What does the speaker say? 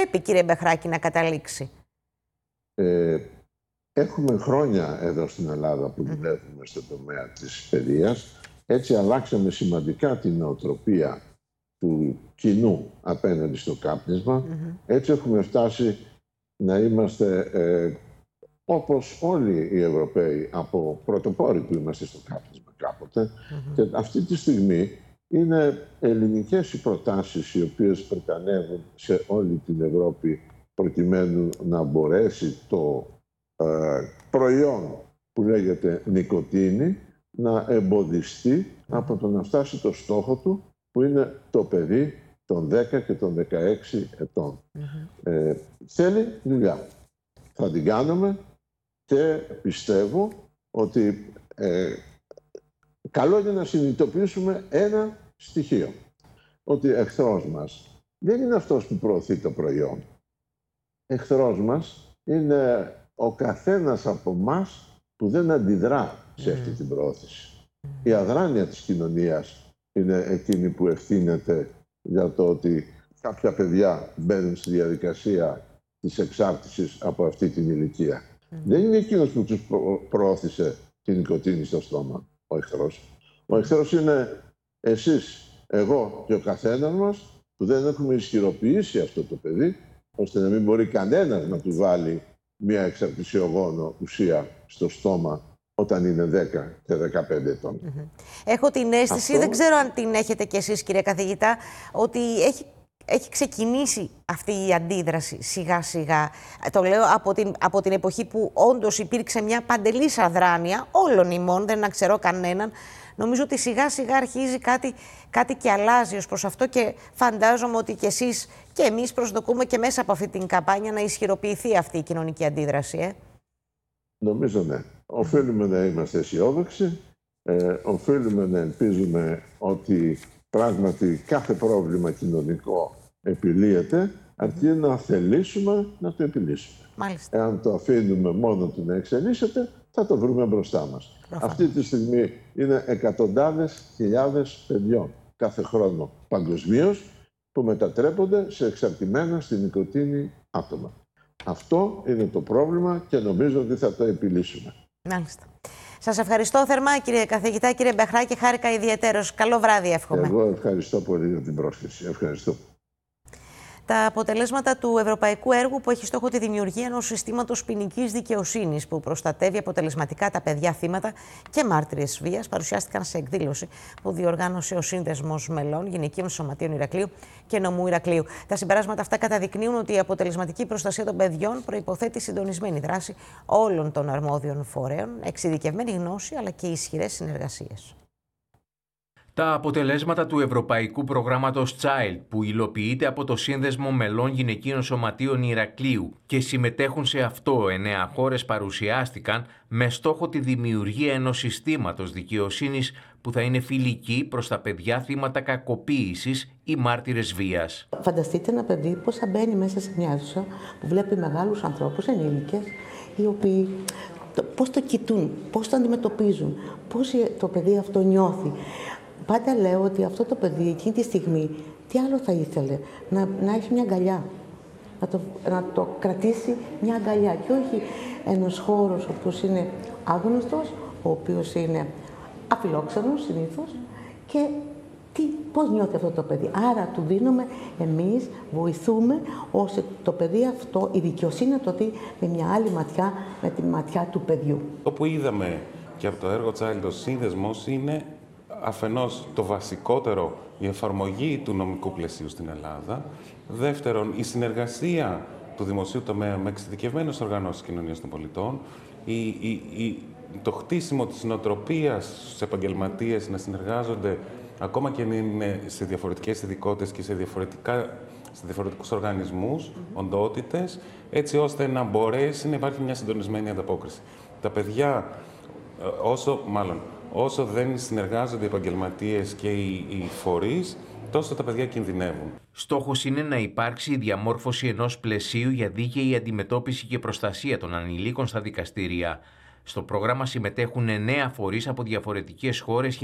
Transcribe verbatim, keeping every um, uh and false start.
πρέπει, κύριε Μπεχράκη, να καταλήξει? Ε, έχουμε χρόνια εδώ στην Ελλάδα που δουλεύουμε στον τομέα της παιδείας. Έτσι αλλάξαμε σημαντικά την νοοτροπία του κοινού απέναντι στο κάπνισμα. Mm-hmm. Έτσι έχουμε φτάσει να είμαστε ε, όπως όλοι οι Ευρωπαίοι, από πρωτοπόροι που είμαστε στο κάπνισμα κάποτε. Mm-hmm. Και αυτή τη στιγμή είναι ελληνικές οι προτάσεις οι οποίες πρετανεύουν σε όλη την Ευρώπη προκειμένου να μπορέσει το ε, προϊόν που λέγεται νοικοτήνη να εμποδιστεί από το να φτάσει το στόχο του, που είναι το παιδί των δέκα και των δεκαέξι ετών. Mm-hmm. Ε, θέλει δουλειά. Θα την κάνουμε και πιστεύω ότι ε, καλό είναι να συνειδητοποιήσουμε ένα στοιχείο. Ότι εχθρός μας δεν είναι αυτός που προωθεί το προϊόν. Εχθρός μας είναι ο καθένας από εμάς που δεν αντιδρά σε αυτή την προώθηση. Η αδράνεια της κοινωνίας είναι εκείνη που ευθύνεται για το ότι κάποια παιδιά μπαίνουν στη διαδικασία της εξάρτησης από αυτή την ηλικία. Mm. Δεν είναι εκείνος που τους προώθησε την νοικοτήνη στο στόμα, ο εχθρός. Ο εχθρός είναι εσείς, εγώ και ο καθένας μας που δεν έχουμε ισχυροποιήσει αυτό το παιδί, ώστε να μην μπορεί κανένας να του βάλει μια εξαρτησιογόνο ουσία στο στόμα όταν είναι δέκα και δεκαπέντε ετών. Mm-hmm. Έχω την αίσθηση, αυτό... δεν ξέρω αν την έχετε κι εσείς, κύριε καθηγητά, ότι έχει, έχει ξεκινήσει αυτή η αντίδραση σιγά σιγά. Το λέω από την, από την εποχή που όντως υπήρξε μια παντελής αδράνεια όλων ημών, δεν ξέρω κανέναν. Νομίζω ότι σιγά σιγά αρχίζει κάτι, κάτι και αλλάζει ως προς αυτό και φαντάζομαι ότι κι εσείς και εμείς προσδοκούμε και μέσα από αυτή την καμπάνια να ισχυροποιηθεί αυτή η κοινωνική αντίδραση. Ε? Νομίζω ναι. Οφείλουμε να είμαστε αισιόδοξοι, ε, οφείλουμε να ελπίζουμε ότι πράγματι κάθε πρόβλημα κοινωνικό επιλύεται, αρκεί να θελήσουμε να το επιλύσουμε. Μάλιστα. Εάν το αφήνουμε μόνο του να εξελίσσεται, θα το βρούμε μπροστά μας. Προφανώς. Αυτή τη στιγμή είναι εκατοντάδες χιλιάδες παιδιών κάθε χρόνο παγκοσμίως που μετατρέπονται σε εξαρτημένα στη νοικοτήνη άτομα. Αυτό είναι το πρόβλημα και νομίζω ότι θα το επιλύσουμε. Μάλιστα. Σας ευχαριστώ θερμά, κύριε καθηγητά, κύριε Μπεχράκη, χάρηκα ιδιαιτέρως. Καλό βράδυ, εύχομαι. Εγώ ευχαριστώ πολύ για την πρόσκληση. Ευχαριστώ. Τα αποτελέσματα του ευρωπαϊκού έργου που έχει στόχο τη δημιουργία ενός συστήματος ποινικής δικαιοσύνης που προστατεύει αποτελεσματικά τα παιδιά θύματα και μάρτυρες βίας παρουσιάστηκαν σε εκδήλωση που διοργάνωσε ο Σύνδεσμος Μελών Γυναικείων Σωματείων Ηρακλείου και Νομού Ηρακλείου. Τα συμπεράσματα αυτά καταδεικνύουν ότι η αποτελεσματική προστασία των παιδιών προϋποθέτει συντονισμένη δράση όλων των αρμόδιων φορέων, εξειδικευμένη γνώση αλλά και ισχυρές συνεργασίες. Τα αποτελέσματα του Ευρωπαϊκού Προγράμματος Child, που υλοποιείται από το Σύνδεσμο Μελών Γυναικείων Σωματείων Ηρακλείου και συμμετέχουν σε αυτό εννέα χώρες, παρουσιάστηκαν με στόχο τη δημιουργία ενός συστήματος δικαιοσύνης που θα είναι φιλική προς τα παιδιά θύματα κακοποίησης ή μάρτυρες βίας. Φανταστείτε ένα παιδί πώς θα μπαίνει μέσα σε μια αίθουσα που βλέπει μεγάλους ανθρώπους, ενήλικες, οι οποίοι πώς το κοιτούν, πώς το αντιμετωπίζουν, πώς το παιδί αυτό νιώθει. Πάντα λέω ότι αυτό το παιδί εκείνη τη στιγμή τι άλλο θα ήθελε, να, να έχει μια αγκαλιά, να το, να το κρατήσει μια αγκαλιά και όχι ένας χώρος ο οποίος είναι άγνωστος, ο οποίος είναι αφιλόξενος συνήθως και τι, πώς νιώθει αυτό το παιδί. Άρα του δίνουμε εμείς, βοηθούμε ώστε το παιδί αυτό, η δικαιοσύνη να το δει με μια άλλη ματιά, με τη ματιά του παιδιού. Το που είδαμε και από το έργο Child ο Σύνδεσμος είναι αφενός το βασικότερο, η εφαρμογή του νομικού πλαισίου στην Ελλάδα. Δεύτερον, η συνεργασία του δημοσίου τομέα με εξειδικευμένες οργανώσεις κοινωνίας των πολιτών. Η, η, η, το χτίσιμο της νοοτροπίας στους επαγγελματίες να συνεργάζονται ακόμα και είναι σε διαφορετικές ειδικότητες και σε, διαφορετικά, σε διαφορετικούς οργανισμούς, mm-hmm. οντότητες, έτσι ώστε να μπορέσει να υπάρχει μια συντονισμένη ανταπόκριση. Τα παιδιά, όσο, μάλλον, όσο δεν συνεργάζονται οι επαγγελματίες και οι, οι φορείς, τόσο τα παιδιά κινδυνεύουν. Στόχος είναι να υπάρξει η διαμόρφωση ενός πλαισίου για δίκαιη αντιμετώπιση και προστασία των ανηλίκων στα δικαστήρια. Στο πρόγραμμα συμμετέχουν εννέα φορείς από διαφορετικές χώρες